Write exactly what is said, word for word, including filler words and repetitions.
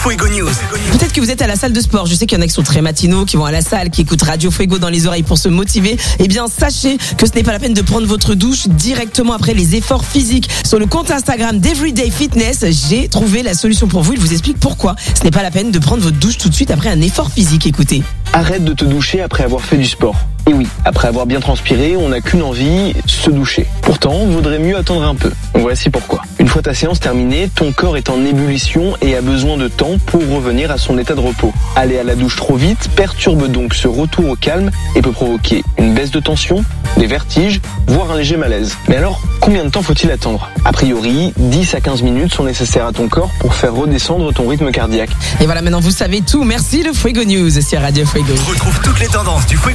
Fuego News. Peut-être que vous êtes à la salle de sport. Je sais qu'il y en a qui sont très matinaux, qui vont à la salle, qui écoutent Radio Fuego dans les oreilles pour se motiver. Eh bien, sachez que ce n'est pas la peine de prendre votre douche directement après les efforts physiques. Sur le compte Instagram d'Everyday Fitness, j'ai trouvé la solution pour vous. Il vous explique pourquoi ce n'est pas la peine de prendre votre douche tout de suite après un effort physique. Écoutez. Arrête de te doucher après avoir fait du sport. Et oui, après avoir bien transpiré, on n'a qu'une envie, se doucher. Pourtant, vaudrait mieux attendre un peu. Voici pourquoi. Une fois ta séance terminée, ton corps est en ébullition et a besoin de temps pour revenir à son état de repos. Aller à la douche trop vite perturbe donc ce retour au calme et peut provoquer une baisse de tension, des vertiges, voire un léger malaise. Mais alors, combien de temps faut-il attendre ? A priori, dix à quinze minutes sont nécessaires à ton corps pour faire redescendre ton rythme cardiaque. Et voilà, maintenant vous savez tout. Merci le Fuego News sur Radio Fuego. Retrouve toutes les tendances du Fuego